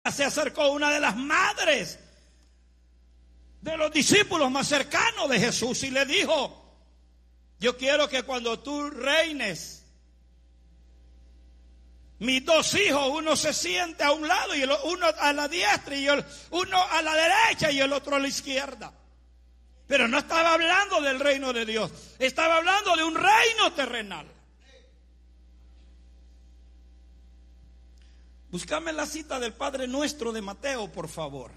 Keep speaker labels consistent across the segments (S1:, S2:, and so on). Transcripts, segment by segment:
S1: se acercó una de las madres de los discípulos más cercanos de Jesús y le dijo: yo quiero que cuando tú reines, mis dos hijos, uno se siente a un lado y uno a la diestra y uno a la derecha y el otro a la izquierda. Pero no estaba hablando del reino de Dios, estaba hablando de un reino terrenal. Búscame la cita del Padre Nuestro de Mateo, por favor.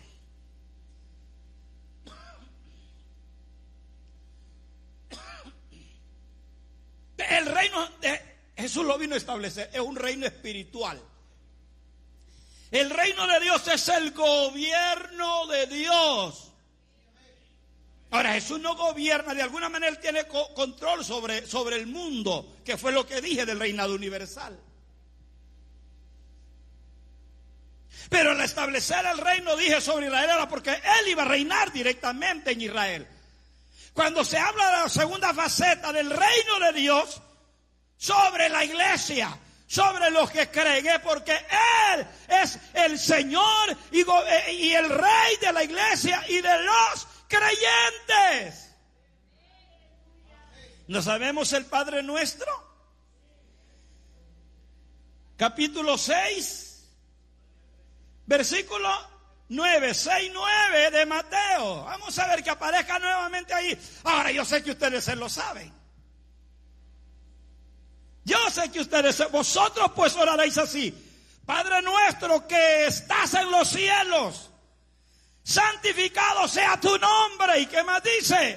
S1: El reino de Jesús lo vino a establecer, es un reino espiritual. El reino de Dios es el gobierno de Dios. Ahora, Jesús no gobierna, de alguna manera Él tiene control sobre el mundo, que fue lo que dije del reinado universal. Pero al establecer el reino, dije sobre Israel, era porque Él iba a reinar directamente en Israel. Cuando se habla de la segunda faceta del reino de Dios sobre la iglesia, sobre los que creen, es porque Él es el Señor y el Rey de la iglesia y de los creyentes. ¿No sabemos el Padre Nuestro? Capítulo 6. Versículo 9, 6, 9 de Mateo. Vamos a ver que aparezca nuevamente ahí. Ahora, yo sé que ustedes se lo saben. Yo sé que ustedes, vosotros pues oraréis así: Padre nuestro que estás en los cielos, santificado sea tu nombre. ¿Y qué más dice?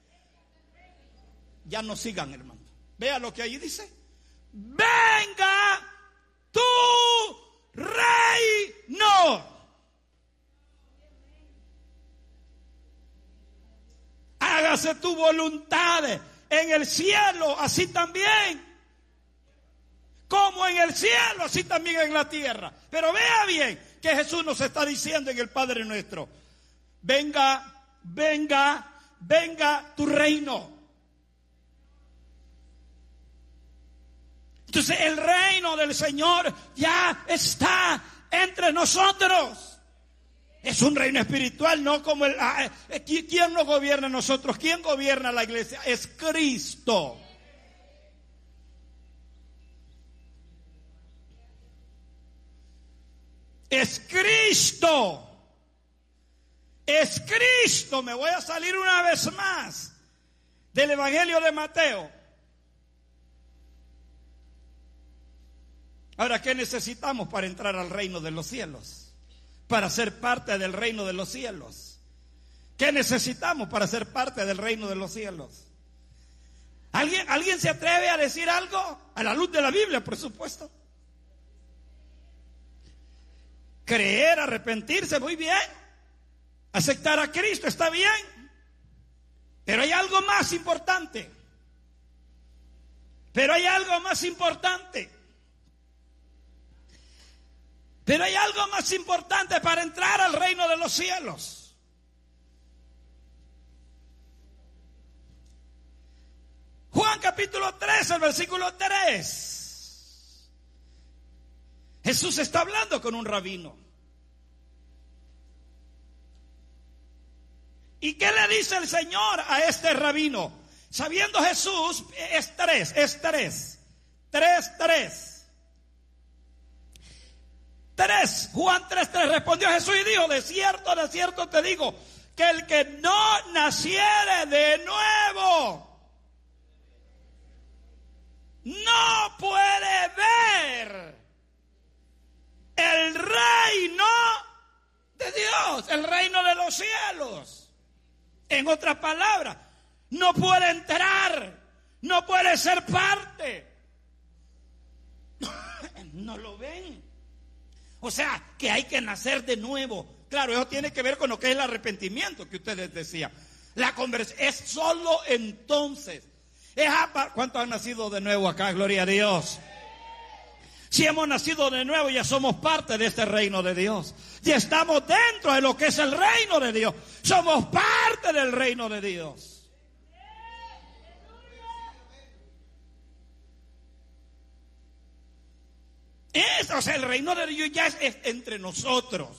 S1: Ya no sigan, hermano. Vea lo que ahí dice: venga tu reino. Hágase tu voluntad en el cielo, así también como en el cielo, así también en la tierra. Pero vea bien que Jesús nos está diciendo en el Padre Nuestro: venga, venga, venga tu reino. Entonces el reino del Señor ya está entre nosotros. Es un reino espiritual, no como ¿quién nos gobierna a nosotros? ¿Quién gobierna la iglesia? Es Cristo. Es Cristo. Es Cristo. Me voy a salir una vez más del Evangelio de Mateo. Ahora, ¿qué necesitamos para entrar al reino de los cielos? Para ser parte del reino de los cielos. ¿Qué necesitamos para ser parte del reino de los cielos? ¿Alguien se atreve a decir algo? A la luz de la Biblia, por supuesto. Creer, arrepentirse, muy bien. Aceptar a Cristo, está bien. Pero hay algo más importante. Pero hay algo más importante. Pero hay algo más importante para entrar al reino de los cielos. Juan capítulo 3, el versículo 3. Jesús está hablando con un rabino. ¿Y qué le dice el Señor a este rabino? Sabiendo Jesús, es tres. Juan 3:3 respondió Jesús y dijo: de cierto te digo, que el que no naciere de nuevo no puede ver el reino de Dios, el reino de los cielos. En otras palabras, no puede entrar, no puede ser parte. ¿No lo ven? O sea, que hay que nacer de nuevo. Claro, eso tiene que ver con lo que es el arrepentimiento que ustedes decían. La conversión es solo entonces. ¿Cuántos han nacido de nuevo acá? Gloria a Dios. Si hemos nacido de nuevo, ya somos parte de este reino de Dios. Ya estamos dentro de lo que es el reino de Dios. Somos parte del reino de Dios. O sea, el reino de Dios ya es entre nosotros.